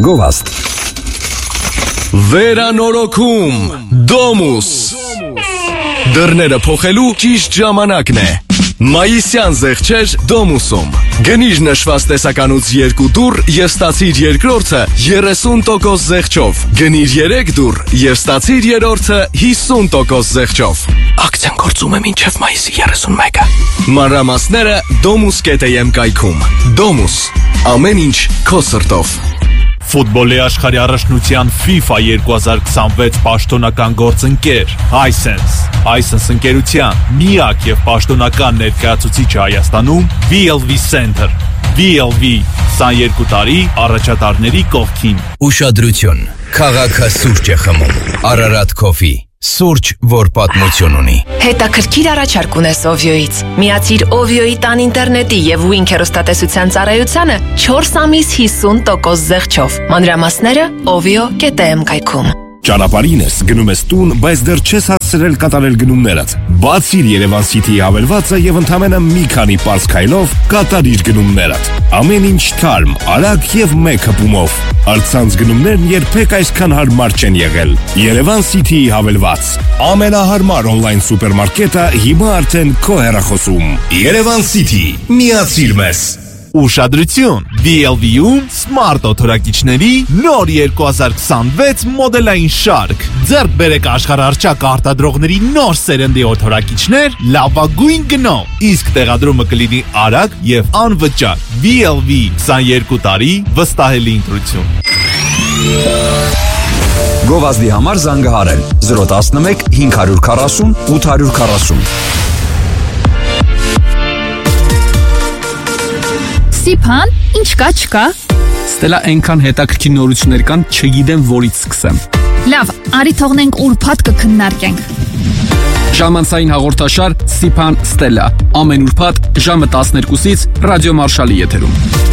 Գովաստ Վերանորոգում Domus Դռները փոխելու ճիշտ ժամանակն է Մայիսյան զեղչեր Domus-ում Գնիր նշված տեսականուց 2 դուռ եւ ստացիր երկրորդը 30% զեղչով Գնիր 3 դուռ եւ ստացիր երրորդը 50% զեղչով Ակցիան գործում է մինչև մայիսի 31-ը Մանրամասները domus.am կայքում Domus Ամեն ինչ քո սրտով Ֆուտբոլի աշխարհի առաջնության FIFA 2026 պաշտոնական գործընկեր Hisense ընկերության միակ եւ պաշտոնական ներկայացուցիչը Հայաստանում VLV Center VLV 22 տարի առաջատարների կողքին Ուշադրություն Քաղաքը սուրճ է խմում Ararat Coffee Սուրճ, որ պատմություն ունի Հետաքրքիր առաջարկ ունես Ovio-ից Միացիր Ovio-ի տան ինտերնետի եւ Wink հեռուստատեսության ծառայությանը 4 ամիս 50% զեղչով Մանրամասները ovio.am կայքում Ճանապարհին ես, գնում ես տուն, բայց դեռ չես հասցրել կատարել գնումներդ։ Բացիր Երևան City-ի հավելվածը եւ ընդամենը մի քանի պարզ քայլով կատարիր գնումներդ։ Ամեն ինչ թարմ, արագ եւ մեկ հպումով։ Արցանց գնումներն երբեք այսքան հարմար չեն եղել։ Երևան City-ի հավելված։ Ամենահարմար on-line սուպերմարկետը հիմա արդեն քո հեռախոսում։ Երևան City, միացիր մեզ։ Ուշադրություն VLV-ում Smart օթորակիչների նոր 2026 մոդելային շարք Ձեռք բերեք աշխարհառչակ արտադրողների նոր սերնդի օթորակիչներ լավագույն գնով Իսկ տեղադրումը կլինի արագ եւ անվճար VLV 22 տարի վստահելի ընտրություն Գովազդի համար զանգահարել 011 540 840 Սիփան, ինչ կա չկա Ստելա այնքան հետաքրքիր նորություններ կան, չգիտեմ որից սկսեմ Լավ, արի թողնենք ուրբաթ կքննարկենք Ժամանցային հաղորդաշար Սիփան Ստելա Ամեն ուրբաթ ժամը 12-ից ռադիո Մարշալի եթերում